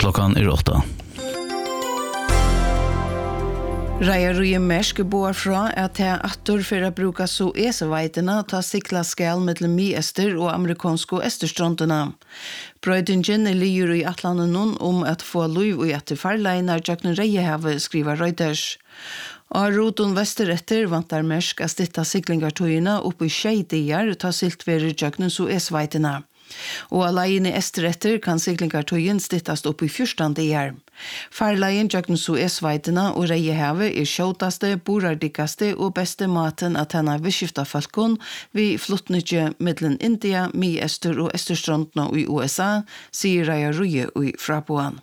Klockan 8. Raja Ruje Mersk bor fra at jeg atter for å bruke så eseveitene ta sikla skal mellom mi-ester og amerikanske esterstrandene. Brøydingen lier i Atlanten om at få lov i etter farleinar Jackson Reiehave, skriver Reuters. Og roten vesteretter vantar Mersk å stitta siklingartøyene opp i skjeidier ta silt ved Jackson så eseveitene. Og alene esteretter kan siklingartøyen stittast opp i 14. dier. Farleien Jackson Suez-veitene og Reiehave skjøtaste, borardikaste og beste maten at henne visskifta falkon vi flottnykje middelen India, mi-ester og esterstrandene i USA, sier Raja Ruje i Frapoan.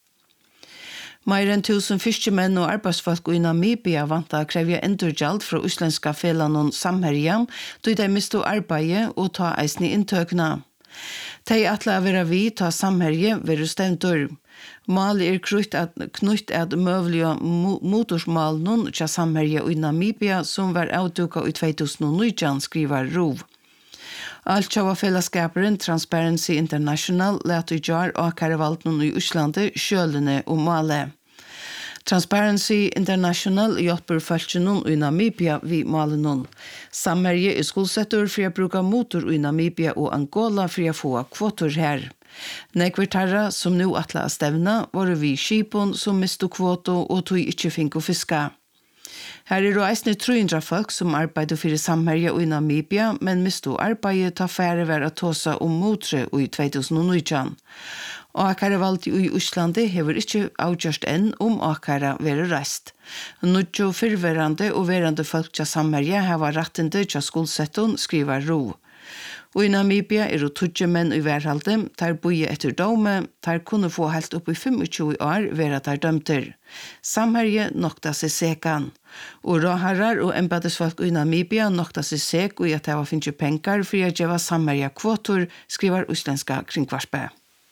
Mer enn 1000 fiskemenn og arbeidsfolk i Namibia vanta krevja endurgjald fra uslenska felanon samherja, då de misto arbeidet og ta eisni inntøkna. De atla vera vi ta samherje veru stendur. Mali knutt at møvlige motorsmalen tja samherje i Namibia som var avduka i 2019, skriver Rov. Alt tjava fellesskaperen Transparency International let i jar og karavaltnen i Øslande, Sjølene og Male. Transparency International hjelper folkene i Namibia vi malen. Samherje skolsetter for å bruke motor i Namibia og Angola for å få kvoter her. Nekvertarra som nu atla stevna var vi skipon som misto kvoto og tog ikke finko fiska. Her det eisne 300 folk som arbeider for samherje i Namibia, men misto arbeidet ta færre være tåsa motre i 2019. Og akara valgte i Øslande hever ikke avgjørst enn akara være reist. Nudjo fyrverande og verande folk tja samherje heva rattende tja skolsetton, skriver Ro. Og i Namibia tutje menn i værhalde, der boie etter dome, der kunne få helt opp i 25 år være der dømter. Samherje nokta seg sekan. Og råharar og embedesfolk i Namibia nokta seg sek og at det var finnes penger for å gjøre samherje kvotor, skriver Øslenska kringvarspe.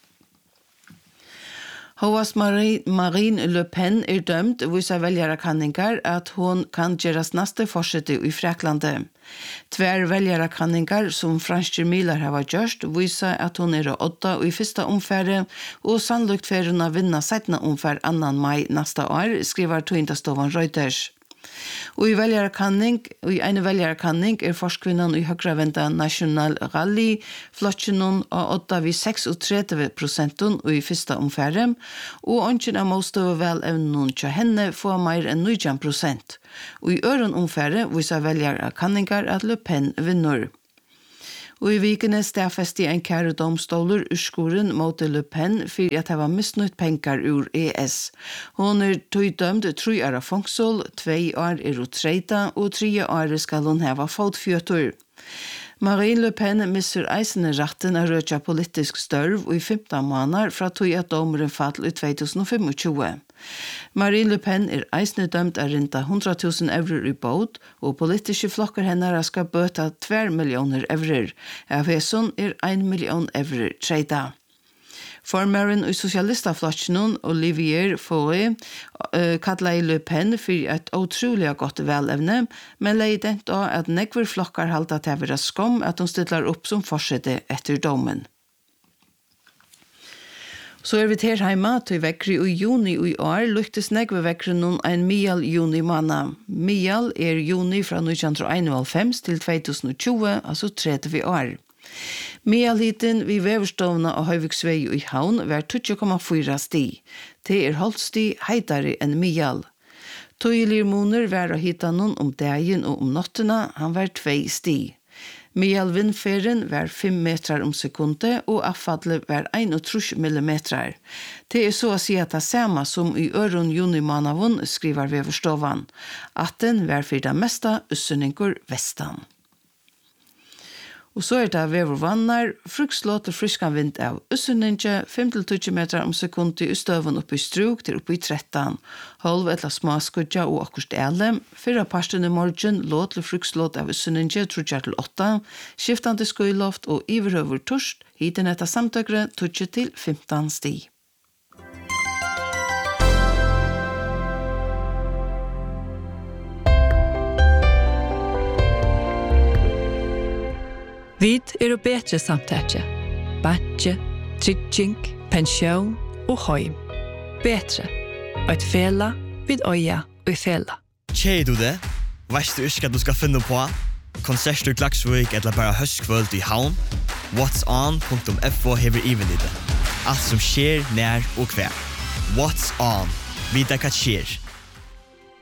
Hovas Marine Le Pen dømt viser velgerakanningar at hun kan gjøres neste forsette i Fraklande. Tver velgerakanningar som franske miler har gjort viser at hun 8 i første omfære og sannolikt for hun vinna 17. omfær 2. mai neste år, skriver Tøyendastovan Reuters. Og i en velgerakanning forskvinnan i høyravenda National Rally flotjenon og 8,36% i første omfære, og ønsken av motstå vel evnen til henne får mer enn 19%. Og i øren omfære viser velgerakanningar at Le Pen vinner. Og i vikene stedfeste en kære domstoler urskoren mot Le Pen for at det var misnøyt penger ur ES. Hun tog dømt 3 år av fangsel, 2 år utreida, og 3 år skal hun hava fotfjøtur. Marine Le Pen misser eisende ratten av rødja politisk størv i 15 måneder fra tog at domeren fall i 2025. Marine Le Pen eisende dømt av rinta 100.000 euro i båt, og politiske flokker henne skal bøta 2 millioner euro. Av hesson 1 million euro treida. Formeren i sosialistaflotjen Olivier Faure kallet Le Pen for et utrolig godt velevne, men leidet av at nekver flokker halte til å være skom at hun stiller opp som forsette etter dommen. Så vi til hjemme til vekkere i juni i år, lyktes nekve vekkere noen en mial juni manna. Mial juni fra 1991 til 2020, altså 30 år. Mialhiten vi veverstovna av Høyviksvei i Havn var 20,4 sti. Det holdsti heitare enn Mial. Tøyelige måneder var å hitta noen dagen og nottena, han var 2 sti. Mial vindferen var 5 meter sekundet, og avfallet var 31 millimeter. Det så å si at det samme som i øron juni månavun, skriver veverstovan. At den var for det meste ussynninger vestan. Og så det vevervannar, frukslåt og friskan vind av Øsseninje, 5-20 meter sekundet i støven oppe i struk til oppe i 13. Holv etla smaskudja og akkurst ele. 4 parsten i morgen låt til frukslåt av Øsseninje, 3-8. Skiftande skøyloft og iverhøver torst, hiten etter samtøkre, 2-15 sti. Vid betre samtætje. Batje, trygging, pensjon, og heim. Betre. Et fela vid øya og fela. Kjei du det? Veist du ikke hva du skal finne på? Konserter i Klaksvik eller bare høstkvølt i havn? whatson.fo hever even i det. Alt som skjer, nær og hver. What's on? Vita hva skjer.